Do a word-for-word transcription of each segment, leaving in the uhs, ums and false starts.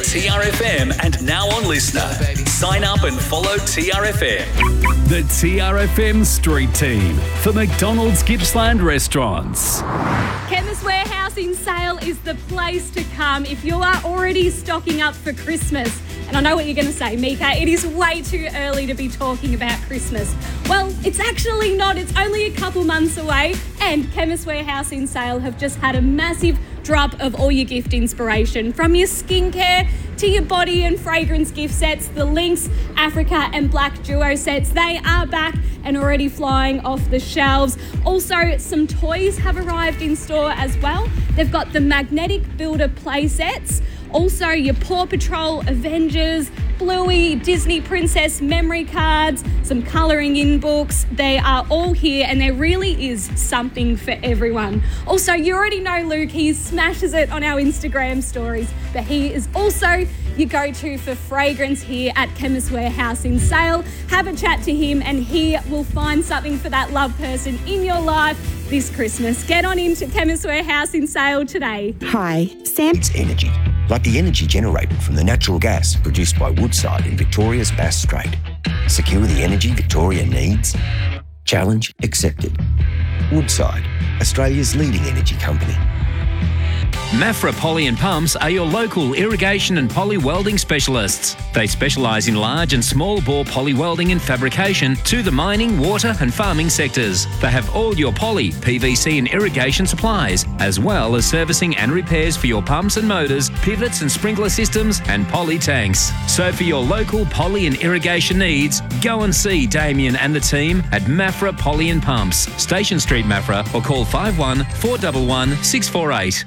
T R F M and now on Listener. Sign up and follow T R F M. The T R F M Street Team for McDonald's Gippsland Restaurants. Chemist Warehouse in Sale is the place to come if you are already stocking up for Christmas. And I know what you're going to say, Mika, it is way too early to be talking about Christmas. Well, it's actually not. It's only a couple months away. And Chemist Warehouse in Sale have just had a massive drop of all your gift inspiration. From your skincare to your body and fragrance gift sets, the Lynx, Africa and Black Duo sets, they are back and already flying off the shelves. Also, some toys have arrived in store as well. They've got the Magnetic Builder play sets, also your Paw Patrol, Avengers, Bluey, Disney Princess memory cards, some colouring in books. They are all here and there really is something for everyone. Also, you already know Luke, he smashes it on our Instagram stories, but he is also your go-to for fragrance here at Chemist Warehouse in Sale. Have a chat to him and he will find something for that love person in your life this Christmas. Get on into Chemist Warehouse in Sale today. Hi, Sam. It's energy, like the energy generated from the natural gas produced by Woodside in Victoria's Bass Strait. Secure the energy Victoria needs? Challenge accepted. Woodside, Australia's leading energy company. Mafra Poly and Pumps are your local irrigation and poly welding specialists. They specialise in large and small bore poly welding and fabrication to the mining, water and farming sectors. They have all your poly, P V C and irrigation supplies, as well as servicing and repairs for your pumps and motors, pivots and sprinkler systems and poly tanks. So for your local poly and irrigation needs, go and see Damien and the team at Mafra Poly and Pumps, Station Street, Mafra, or call five one four one one six four eight.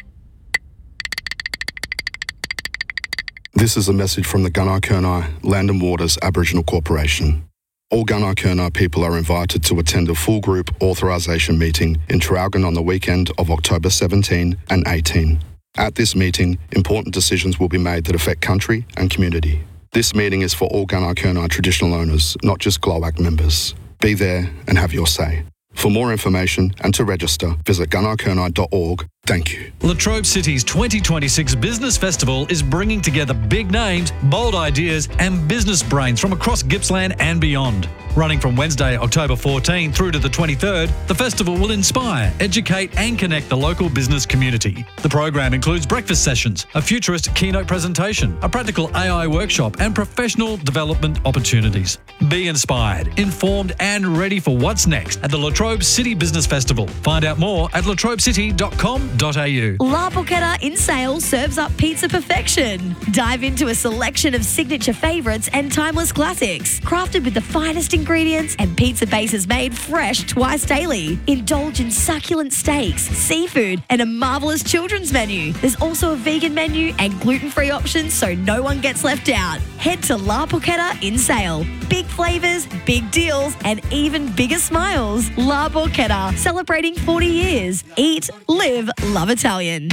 This is a message from the Gunai-Kurnai Land and Waters Aboriginal Corporation. All Gunai-Kurnai people are invited to attend a full group authorisation meeting in Traralgon on the weekend of October seventeenth and eighteenth. At this meeting, important decisions will be made that affect country and community. This meeting is for all Gunai-Kurnai traditional owners, not just GLOAC members. Be there and have your say. For more information and to register, visit gunai kurnai dot org. Thank you. Latrobe City's twenty twenty-six Business Festival is bringing together big names, bold ideas and business brains from across Gippsland and beyond. Running from Wednesday, October fourteenth through to the twenty-third, the festival will inspire, educate and connect the local business community. The program includes breakfast sessions, a futurist keynote presentation, a practical A I workshop and professional development opportunities. Be inspired, informed and ready for what's next at the Latrobe City Business Festival. Find out more at latrobe city dot com dot a u. La Boqueta in Sale serves up pizza perfection. Dive into a selection of signature favourites and timeless classics, crafted with the finest ingredients and pizza bases made fresh twice daily. Indulge in succulent steaks, seafood and a marvellous children's menu. There's also a vegan menu and gluten-free options so no one gets left out. Head to La Boqueta in Sale. Big flavours, big deals and even bigger smiles. La Boqueta, celebrating forty years. Eat, live, love Italian.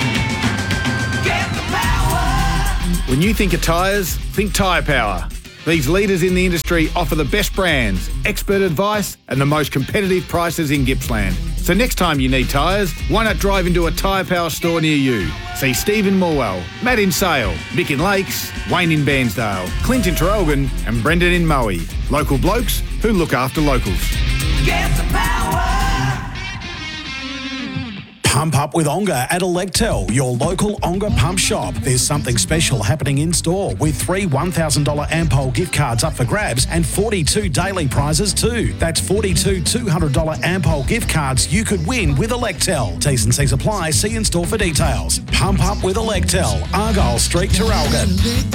When you think of tyres, think Tyre Power. These leaders in the industry offer the best brands, expert advice and the most competitive prices in Gippsland. So next time you need tyres, why not drive into a Tyre Power store near you? See Steve in Morwell, Matt in Sale, Mick in Lakes, Wayne in Bairnsdale, Clint in Traralgon and Brendan in Moe. Local blokes who look after locals. Get the power! Pump up with Onga at Electel, your local Onga pump shop. There's something special happening in store with three one thousand dollars Ampol gift cards up for grabs and forty-two daily prizes too. That's forty-two two hundred dollars Ampol gift cards you could win with Electel. T's and C's apply. See in store for details. Pump up with Electel, Argyle Street, Traralgon.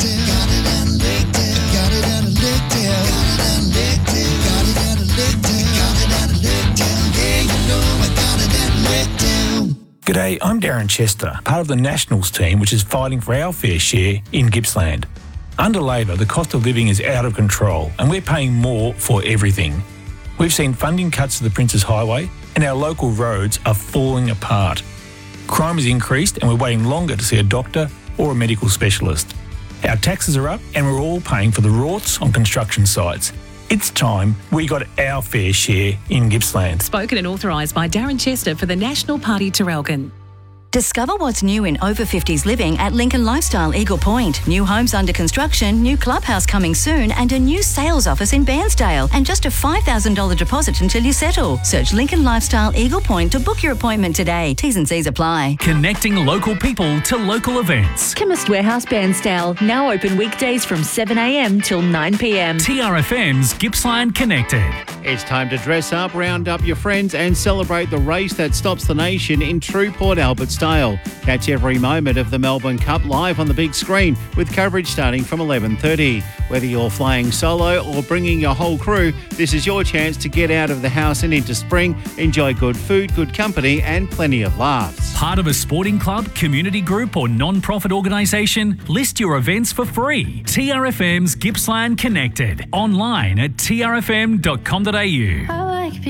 G'day, I'm Darren Chester, part of the Nationals team which is fighting for our fair share in Gippsland. Under Labor, the cost of living is out of control and we're paying more for everything. We've seen funding cuts to the Princes Highway and our local roads are falling apart. Crime has increased and we're waiting longer to see a doctor or a medical specialist. Our taxes are up and we're all paying for the rorts on construction sites. It's time we got our fair share in Gippsland. Spoken and authorised by Darren Chester for the National Party Traralgon. Discover what's new in over fifties living at Lincoln Lifestyle Eagle Point. New homes under construction, new clubhouse coming soon, and a new sales office in Bairnsdale. And just a five thousand dollars deposit until you settle. Search Lincoln Lifestyle Eagle Point to book your appointment today. T's and C's apply. Connecting local people to local events. Chemist Warehouse Bairnsdale, now open weekdays from seven a m till nine p m. T R F M's Gippsland Connected. It's time to dress up, round up your friends and celebrate the race that stops the nation in true Port Albert style. Catch every moment of the Melbourne Cup live on the big screen with coverage starting from eleven thirty. Whether you're flying solo or bringing your whole crew, this is your chance to get out of the house and into spring, enjoy good food, good company and plenty of laughs. Part of a sporting club, community group or non-profit organisation? List your events for free. T R F M's Gippsland Connected. Online at t r f m dot com dot a u.